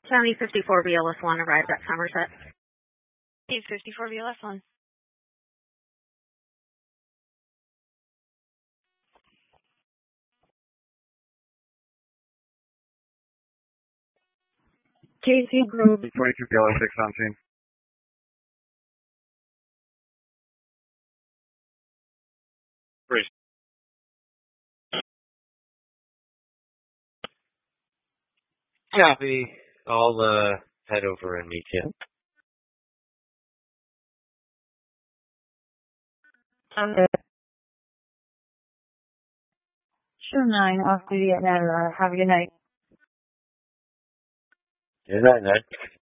County 54 BLS1 arrived at Somerset. 54 BLS1. Casey Grove. 22 BLS6 on scene. Great. Copy. I'll head over and meet you. Sure 9 off duty at Matter. Have a good night. Good night, Nick.